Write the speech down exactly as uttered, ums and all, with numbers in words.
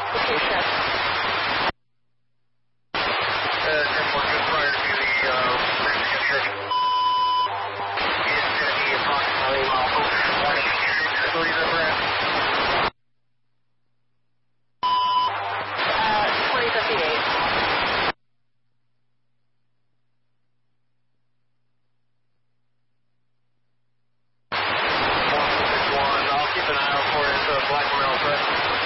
Okay, chef. Uh, ten one, just prior to the, uh, emergency objection. He is going to be approximately a mile over one eighty street, I believe that's right. Uh, twenty fifty-eight. one six one, I'll keep an eye out for it, it's a black and correct?